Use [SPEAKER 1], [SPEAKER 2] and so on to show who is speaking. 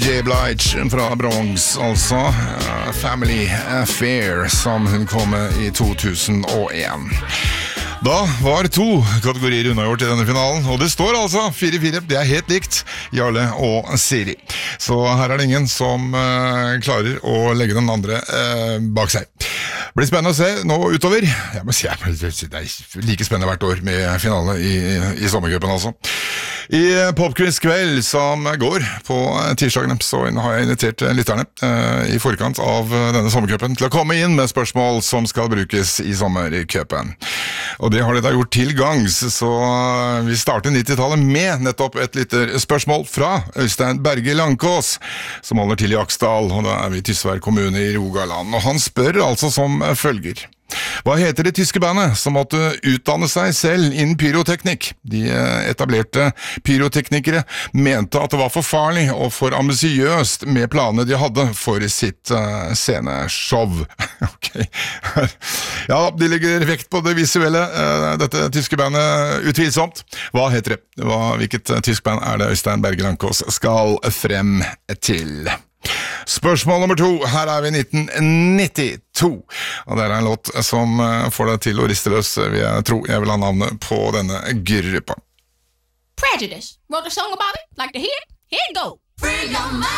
[SPEAKER 1] J. Blige fra Bronx, altså Family Affair, som hun kom med i 2001. Da var 2 kategorier unnagjort i denne finalen, og det står altså 4-4, det helt likt Jarle og Siri. Så her det ingen som klarer å legge den andre bak seg. Det blir spennende å se nå utover. Jeg må si, det like spennende hvert år med finale i sommercupen altså. I Popquiz kveld som går på tirsdagene, så har jeg invitert lytterne i forkant av denne sommercupen til å komme inn med spørsmål som skal brukes i sommercupen. Og det har de da gjort til gangs, så vi starter 90-tallet med nettopp et lite spørsmål fra Øystein Berge Langkås, som holder til i Aksdal, og da vi i Tysvær kommune i Rogaland. Og han spør altså som følger. Hva heter det tyske bandet som måtte utdanne seg selv innen pyroteknikk? De etablerte pyroteknikere mente at det var for farlig og for ambisiøst med planene de hadde for sitt sceneshow. Ok. Ja, de legger vekt på det visuelle, dette tyske bandet utvilsomt. Hva heter det? Hvilket tysk band det Øystein Berge Langkås skal frem til? Spørsmål nummer 2, her vi 1992, og det en låt som får deg til å riste løs, vil jeg tro. Jeg vil ha navnet på denne gruppa.
[SPEAKER 2] Prejudice. Wrote a song about it? Like to hear it? Here it go. Free your mind.